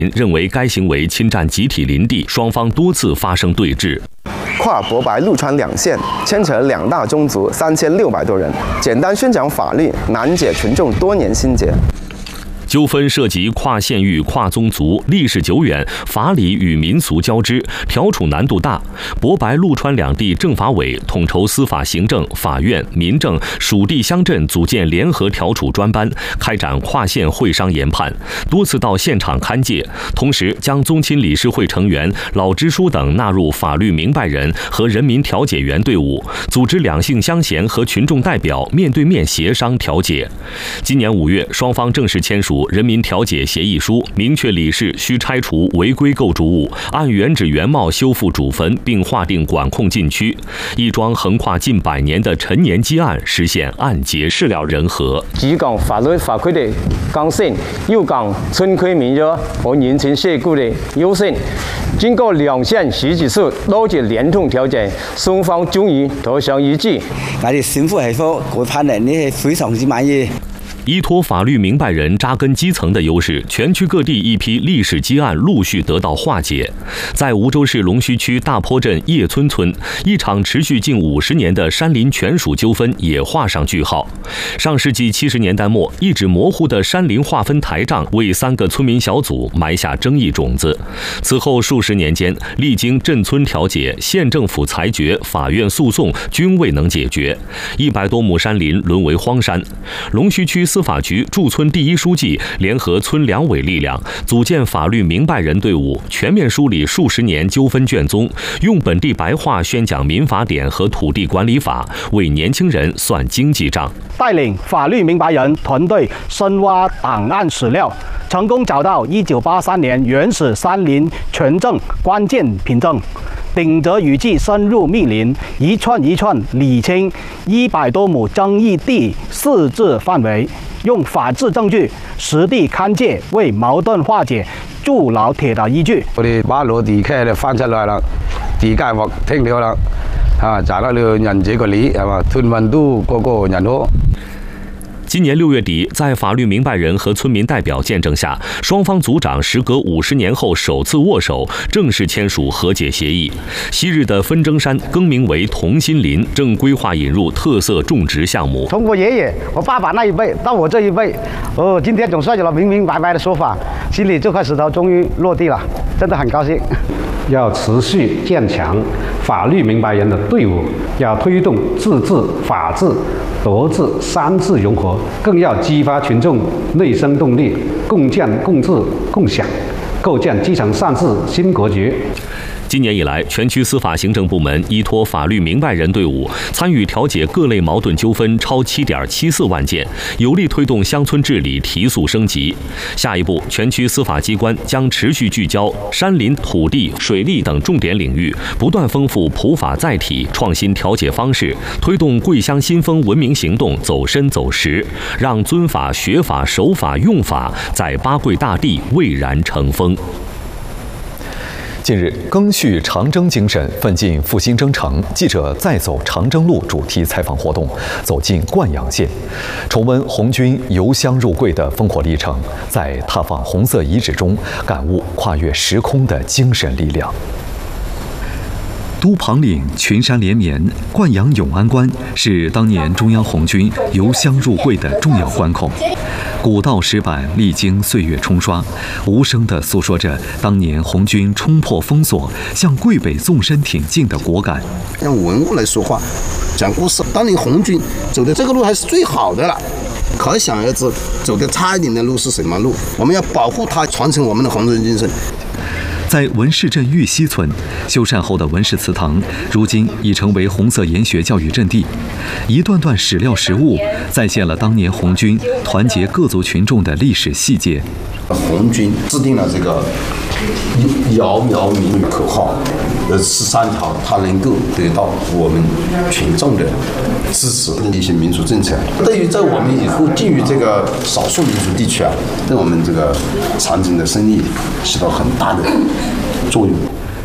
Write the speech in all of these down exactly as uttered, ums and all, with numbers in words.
认为该行为侵占集体林地，双方多次发生对峙。 跨博白陆川两县牵扯两大宗族三千六百多人，简单宣讲法律，难解群众多年心结。 纠纷涉及跨县域、跨宗族，历史久远，法理与民俗交织，调处难度大。博白、陆川两地政法委统筹司法行政、法院、民政、属地乡镇组建联合调处专班，开展跨县会商研判，多次到现场勘界，同时将宗亲理事会成员、老支书等纳入法律明白人和人民调解员队伍，组织两性相嫌和群众代表面对面协商调解。今年五月，双方正式签署人民调解协议书，明确理事需拆除违规构筑物，按原址原貌修复主坟，并划定管控禁区。一桩横跨近百年的陈年积案实现案结事了人和。 既讲法律法规的刚性，又讲村规民约和人情世故的优胜。经过两县十几次多次联通调解，双方终于达成一致。 我哋政府係說個判例呢係非常之滿意。 依托法律明白人扎根基层的优势，全区各地一批历史积案陆续得到化解。在梧州市龙须区大坡镇叶村村，一场持续近五十年的山林权属纠纷也画上句号。上世纪七十年代末，一纸模糊的山林划分台账为三个村民小组埋下争议种子。此后数十年间，历经镇村调解、县政府裁决、法院诉讼，均未能解决，一百多亩山林沦为荒山。龙须区司法局驻村第一书记联合村两委力量，组建法律明白人队伍，全面梳理数十年纠纷卷宗，用本地白话宣讲民法典和土地管理法，为年轻人算经济账。 带领法律明白人团队深挖档案史料，成功找到一九八三年原始山林权证关键凭证。顶着雨季深入密林，一串一串理清一百多亩争议地四至范围，用法治证据实地勘界，为矛盾化解筑牢铁的依据。 我哋把攞地契就翻出來啦，地界劃清咗啦，啊，賺得了人這個理係嘛，村民都個個人好。 今年六月底，在法律明白人和村民代表见证下，双方族长时隔五十年后首次握手，正式签署和解协议。昔日的纷争山更名为同心林，正规划引入特色种植项目。 从我爷爷、我爸爸那一辈到我这一辈，哦，今天总算有了明明白白的说法，心里这块石头终于落地了，真的很高兴。 要持续建强法律明白人的队伍，要推动自治、法治、德治三治融合，更要激发群众内生动力，共建共治共享，构建基层善治新格局。 今年以来，全区司法行政部门依托法律明白人队伍，参与调解各类矛盾纠纷超 七点七四万件，有力推动乡村治理提速升级。下一步，全区司法机关将持续聚焦山林、土地、水利等重点领域，不断丰富普法载体，创新调解方式，推动桂乡新风文明行动走深走实，让遵法、学法、守法、用法在八桂大地蔚然成风。 近日，赓续长征精神，奋进复兴征程。记者再走长征路主题采访活动，走进灌阳县，重温红军由乡入桂的烽火历程，在踏访红色遗址中感悟跨越时空的精神力量。都庞岭群山连绵，灌阳永安关是当年中央红军由乡入桂的重要关口。古道石板历经岁月冲刷，无声地诉说着当年红军冲破封锁，向桂北纵深挺进的果敢。 用文物来说话，讲故事。当年红军走的这个路还是最好的了，可想而知，走的差一点的路是什么路？我们要保护它，传承我们的红军精神。 在文市镇玉溪村修缮后的文市祠堂，如今已成为红色研学教育阵地。一段段史料实物再现了当年红军团结各族群众的历史细节。 红军制定了这个遥遥民语口号，呃，十三条，它能够得到我们群众的支持，一些民主政策，对于在我们以后进入这个少数民族地区啊，对我们这个长征的胜利起到很大的作用。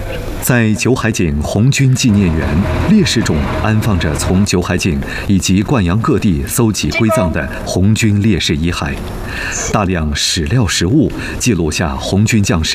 在九海井红军纪念园，烈士冢安放着从九海井以及灌阳各地搜集归葬的红军烈士遗骸，大量史料实物记录下红军将士